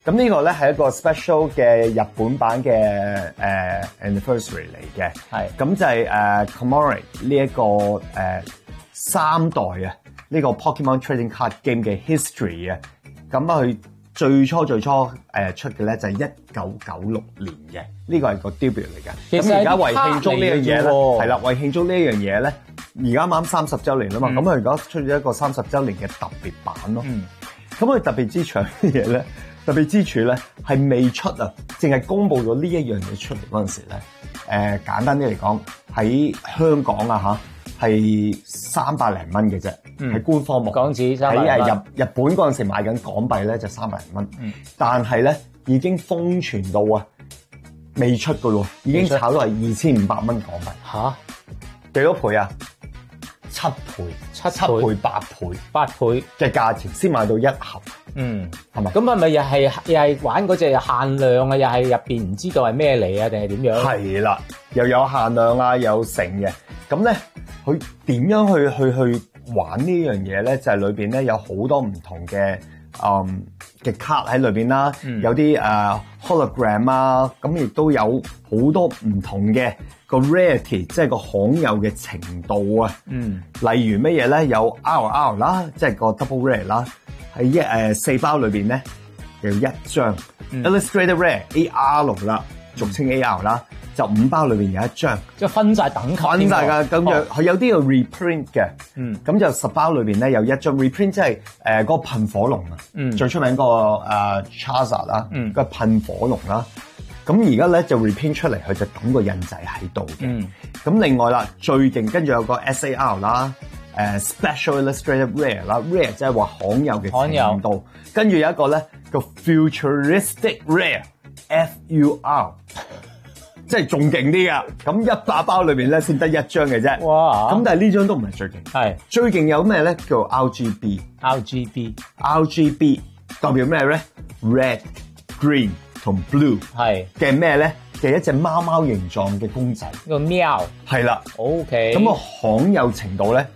咁呢個咧係一個 special 嘅日本版嘅anniversary 嚟嘅， 係咁就係commemorate 呢一個3代啊呢個 Pokemon Trading Card Game 嘅 history 啊，咁佢最初出嘅咧就係1996年嘅，呢個係個 debut 嚟嘅。咁而家為慶祝呢樣嘢咧，係啦，為慶祝呢樣嘢咧，而家啱30週年啦嘛，咁佢而家出咗一個30週年嘅特別版咯。咁佢特別之處係乜嘢咧？特別之處咧係未出啊，淨係公佈咗呢一樣嘢出嚟嗰陣時咧，簡單啲嚟講喺香港啊嚇係300零蚊嘅啫，係官方網港紙喺日本嗰陣時買緊港幣咧就300零蚊，但係咧已經瘋傳到啊未出㗎喎，已經炒到係2500蚊港幣嚇， 幾多倍啊？7倍、8倍嘅價錢先買到一盒。係咪？ 咁係咪又係玩嗰隻限量啊？又係入邊唔知道係咩嚟啊？定係點樣？ 係啦，又有限量啊，有成嘅。咁咧，佢點樣去玩呢樣嘢咧？就係裏邊咧有好多唔同嘅嘅卡喺裏邊啦，有啲hologram 啊，咁亦都有好多唔同嘅個 rarity， 即係個罕有嘅程度啊。例如乜嘢咧？有 RR 啦，即係個 double rare 啦。喺4包裏邊咧有一張 Illustrated Rare AR 啦，俗稱 AR 啦，就5包裏邊有一張， 即係分晒等級， 分晒㗎。咁就佢有啲要 reprint 嘅，咁就10包裏邊咧有一張 reprint，即係嗰個噴火龍啊，最出名個Charizard 啦，個噴火龍啦。咁而家咧就 reprint 出嚟，佢就抌個印仔喺度嘅。咁另外啦，最勁跟住有個 SAR 啦。Special Illustrated Rare 啦 ，Rare 即係話罕有嘅程度，跟住有一個咧個 Futuristic Rare，FUR， 即係仲勁啲噶。咁100包裏邊咧先得一張嘅啫。哇！咁但係呢張都唔係最勁，係最勁有咩咧？叫 RGB 代表咩咧 ？Red、Green 同 Blue 係嘅咩咧？嘅一隻貓貓形狀嘅公仔， 個喵係啦。 OK， 咁個罕有程度咧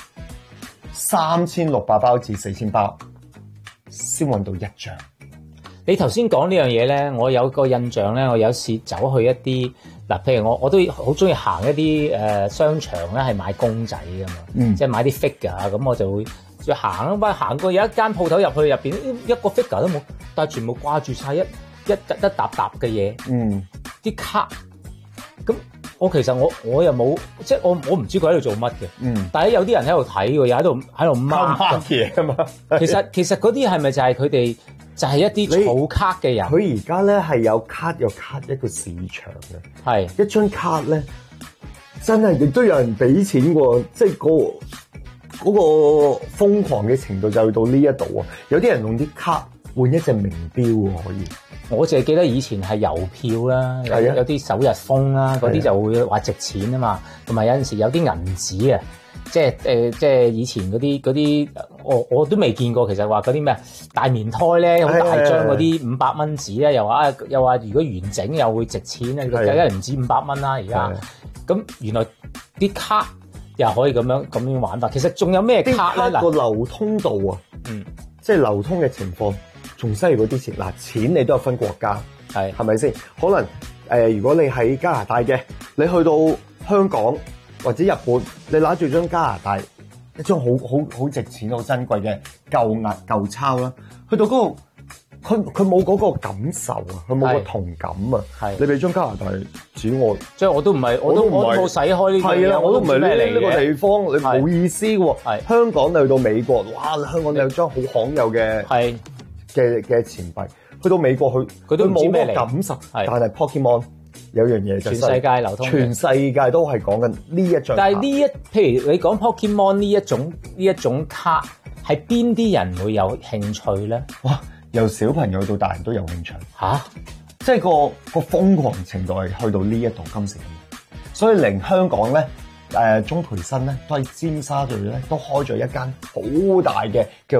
，3600包至4000包先揾到一張。 你頭先講呢樣嘢咧，我有個印象咧，我有時走去一啲嗱，譬如我都好中意行一啲商場咧，係買公仔噶嘛，即係買啲 figure 啊，咁我就會再行過有一間鋪頭入去入邊一個 figure 都冇，但係全部掛住晒一沓嘅嘢，啲卡。咁其實我又冇，即係我唔知佢喺度做乜嘅，但係有啲人喺度睇喎，又喺度 mark 嘢啊嘛。 其實嗰啲係咪就係佢哋就係一啲儲卡嘅人？ 佢而家咧係有卡一個市場嘅，係一張卡咧真係亦都有人俾錢喎，即係嗰個瘋狂嘅程度就去到呢一度啊！有啲人用啲卡換一隻名錶喎，可以。 我淨係記得以前係郵票啦，有啲首日封啦，嗰啲就會話值錢啊嘛。同埋有陣時有啲銀紙啊，即係以前嗰啲，我都未見過。其實話嗰啲咩大棉胎咧，好大張嗰啲500蚊紙咧，又話如果完整又會值錢啊，梗係唔止500蚊啦而家。咁原來啲卡又可以咁樣玩法。其實仲有咩卡咧？ 嗱，個流通度啊，即係流通嘅情況。仲犀利嗰啲錢，嗱，錢你都有分國家，係咪先？可能如果你喺加拿大嘅，你去到香港或者日本，你拿住張加拿大一張好值錢、好珍貴嘅舊鈔啦，去到嗰度，佢冇嗰個感受啊，佢冇個同感啊。你俾張加拿大紙我， 即係我都冇使開呢啲嘢， 係啦，我都唔係呢個地方，你冇意思喎。香港你去到美國，哇！香港你有張好罕有嘅嘅錢幣，去到美國佢都冇咩感受，但係 Pokemon 有樣嘢就全世界流通， 全世界都係講緊呢一張。 但係譬如你講 Pokemon 呢一種卡，係邊啲人會有興趣咧？ 哇！由小朋友到大人都有興趣嚇，即係個瘋狂程度係去到呢一度今時，所以令香港咧。鍾培生咧都喺尖沙咀咧都開咗一間好大嘅叫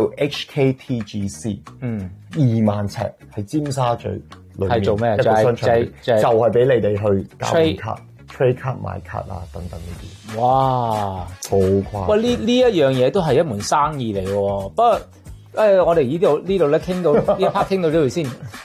HKTGC， 2萬尺喺尖沙咀裏面係做咩？一個商場就係俾你哋去交換卡、trade 卡、買卡啊等等呢啲。哇，好誇！ 喂，呢一樣嘢都係一門生意嚟喎。不過我哋呢度咧傾到呢一 part 傾到呢度先。